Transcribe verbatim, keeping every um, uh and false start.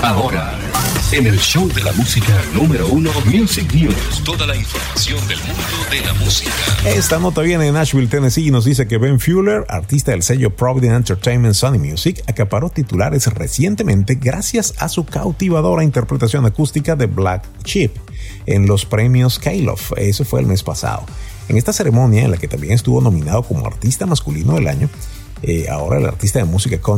Ahora, en el show de la música número uno, Music News. Toda la información del mundo de la música. Esta nota viene de Nashville, Tennessee, y nos dice que Ben Fuller, artista del sello Providence Entertainment Sony Music, acaparó titulares recientemente gracias a su cautivadora interpretación acústica de Black Sheep en los premios K-Love. Eso fue el mes pasado. En esta ceremonia, en la que también estuvo nominado como artista masculino del año, eh, ahora el artista de música country